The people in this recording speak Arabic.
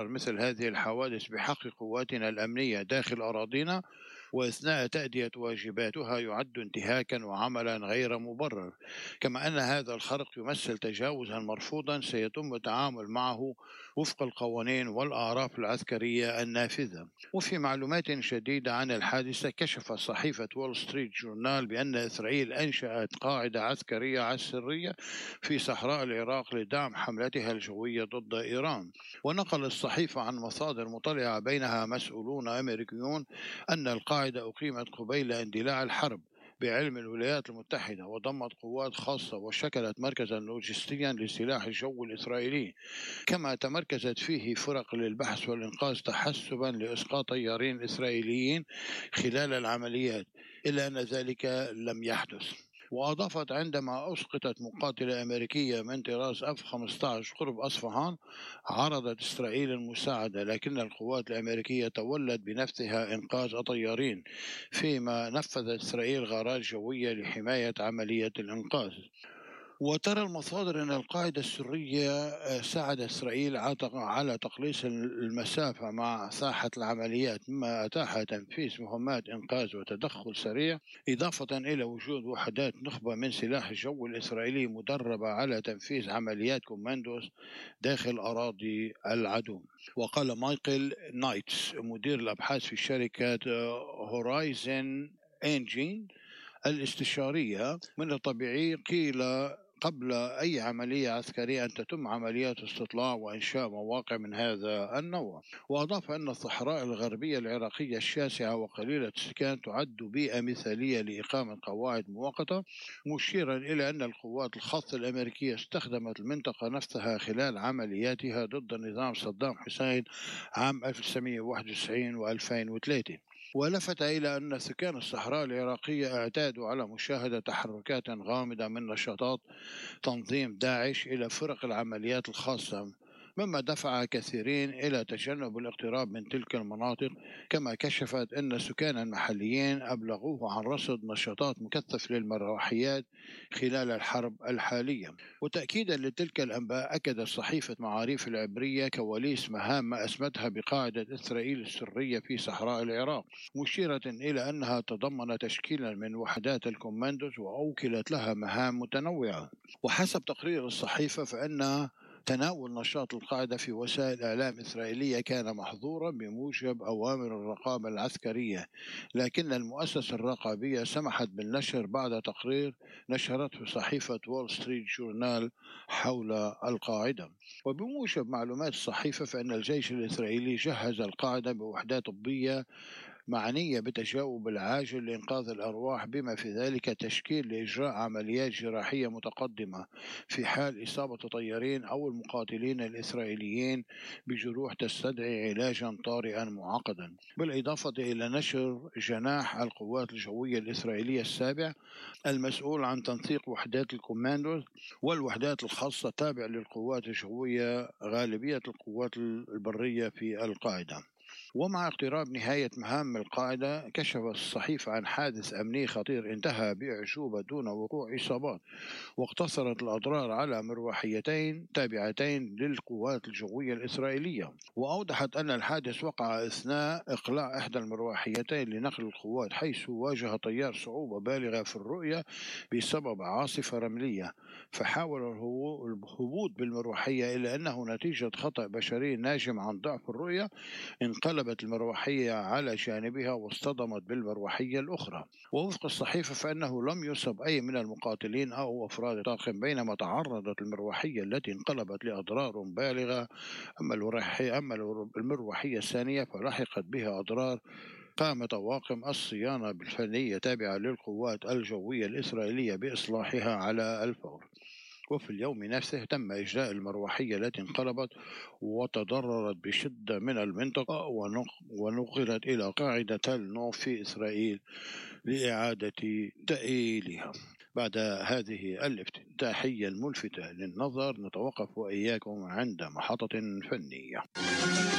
مثل هذه الحوادث بحق قواتنا الأمنية داخل أراضينا وأثناء تأدية واجباتها يعد انتهاكا وعملا غير مبرر، كما أن هذا الخرق يمثل تجاوزا مرفوضا سيتم التعامل معه وفق القوانين والأعراف العسكرية النافذة. وفي معلومات شديدة عن الحادثة، كشفت صحيفة وول ستريت جورنال بأن إسرائيل أنشأت قاعدة عسكرية سرية في صحراء العراق لدعم حملتها الجوية ضد إيران. ونقل الصحيفة عن مصادر مطلعة بينها مسؤولون أمريكيون أن القاعدة أقيمت قبيل اندلاع الحرب بعلم الولايات المتحدة، وضمت قوات خاصة وشكلت مركزا لوجستيا لسلاح الجو الإسرائيلي، كما تمركزت فيه فرق للبحث والإنقاذ تحسبا لإسقاط طيارين إسرائيليين خلال العمليات، إلا أن ذلك لم يحدث. وأضافت: عندما أسقطت مقاتلة أمريكية من طراز F-15 قرب أصفهان، عرضت إسرائيل المساعدة، لكن القوات الأمريكية تولت بنفسها إنقاذ الطيارين، فيما نفذت إسرائيل غارات جوية لحماية عملية الإنقاذ. وترى المصادر أن القاعدة السرية ساعدت إسرائيل على تقليص المسافة مع ساحة العمليات، مما أتاح تنفيذ مهمات إنقاذ وتدخل سريع، إضافة إلى وجود وحدات نخبة من سلاح الجو الإسرائيلي مدربة على تنفيذ عمليات كوماندوز داخل أراضي العدو. وقال مايكل نايتس مدير الأبحاث في شركة هورايزن إنجين الاستشارية: من الطبيعي قيل قبل أي عملية عسكرية أن تتم عمليات استطلاع وإنشاء مواقع من هذا النوع. وأضاف أن الصحراء الغربية العراقية الشاسعة وقليلة السكان تعد بيئة مثالية لإقامة قواعد مؤقتة، مشيرا إلى أن القوات الخاصة الأمريكية استخدمت المنطقة نفسها خلال عملياتها ضد نظام صدام حسين عام 1991 و2003. ولفت إلى أن سكان الصحراء العراقية اعتادوا على مشاهدة تحركات غامضة من نشاطات تنظيم داعش إلى فرق العمليات الخاصة، مما دفع كثيرين إلى تجنب الاقتراب من تلك المناطق. كما كشفت أن سكانا محليين أبلغوه عن رصد نشاطات مكثف للمروحيات خلال الحرب الحالية. وتأكيدا لتلك الأنباء، أكدت صحيفة معاريف العبرية كواليس مهام أسمتها بقاعدة إسرائيل السرية في صحراء العراق، مشيرة إلى أنها تضمن تشكيلا من وحدات الكوماندوز وأوكلت لها مهام متنوعة. وحسب تقرير الصحيفة، فإن تناول نشاط القاعدة في وسائل إعلام إسرائيلية كان محظورا بموجب أوامر الرقابة العسكرية، لكن المؤسسة الرقابية سمحت بالنشر بعد تقرير نشرته صحيفة وول ستريت جورنال حول القاعدة. وبموجب معلومات الصحيفة، فإن الجيش الإسرائيلي جهز القاعدة بوحدات طبية معنية بالتجاوب العاجل لإنقاذ الأرواح، بما في ذلك تشكيل لإجراء عمليات جراحية متقدمة في حال إصابة الطيارين أو المقاتلين الإسرائيليين بجروح تستدعي علاجا طارئا معقدا، بالإضافة إلى نشر جناح القوات الجوية الإسرائيلية السابع المسؤول عن تنسيق وحدات الكوماندوز والوحدات الخاصة التابعة للقوات الجوية غالبية القوات البرية في القاعدة. ومع اقتراب نهاية مهام القاعدة، كشفت الصحيفة عن حادث أمني خطير انتهى بأعجوبة دون وقوع إصابات، واقتصرت الأضرار على مروحيتين تابعتين للقوات الجوية الإسرائيلية. وأوضحت أن الحادث وقع أثناء إقلاع إحدى المروحيتين لنقل القوات، حيث واجه طيار صعوبة بالغة في الرؤية بسبب عاصفة رملية، فحاول الهبوط بالمروحية، إلا أنه نتيجة خطأ بشري ناجم عن ضعف الرؤية انقلبت المروحية على جانبها واصطدمت بالمروحية الأخرى. ووفق الصحيفة، فإنه لم يصب أي من المقاتلين أو أفراد الطاقم بينما تعرضت المروحية التي انقلبت لأضرار بالغة. أما المروحية الثانية فلحقت بها أضرار. قام طواقم الصيانة الفنية التابعة للقوات الجوية الإسرائيلية بإصلاحها على الفور. وفي اليوم نفسه تم إجلاء المروحية التي انقلبت وتضررت بشدة من المنطقة، ونقلت إلى قاعدة تل نوف في إسرائيل لإعادة تأهيلها. بعد هذه الافتتاحية الملفتة للنظر، نتوقف وإياكم عند محطة فنية.